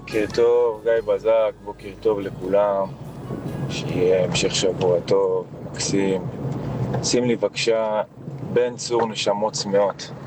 בוקר טוב, גיא בזק, בוקר טוב לכולם, שיהיה המשך שבוע טוב ומקסים. שים לי בבקשה בן צור נשמות צמאות.